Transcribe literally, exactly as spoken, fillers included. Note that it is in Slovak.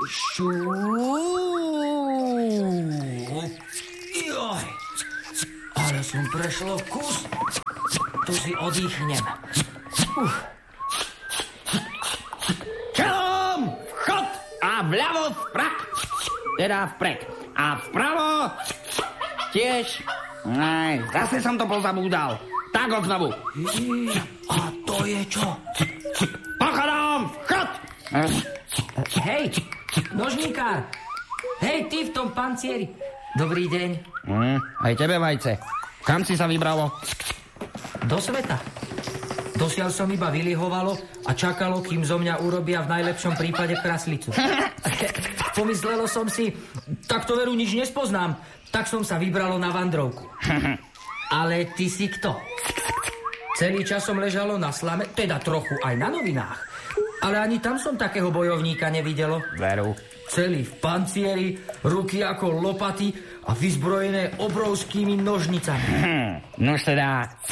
Šu. Joj. Ale som prešlo kus. Tu si odýchnem. Uf. Čelom, vchod a vľavo vprak. Teda vprek. A vpravo tiež. Aj, zase som to pozabúdal. Tak ho znovu. A to je čo? Pochodom, vchod. Hej, nožníkár. Hej, ty v tom pancieri. Dobrý deň. Mm, aj tebe, Vajce. Kam si sa vybralo? Do sveta. Dosiaľ som iba vylihovalo a čakalo, kým zo mňa urobia v najlepšom prípade kraslicu. Pomyslelo som si, tak to veru nič nespoznám, tak som sa vybralo na vandrovku. Ale ty si kto? Celý čas som ležalo na slame, teda trochu aj na novinách. Ale ani tam som takého bojovníka nevidelo. Veru. Celý v pancieri, ruky ako lopaty a vyzbrojené obrovskými nožnicami. Hm, nož teda,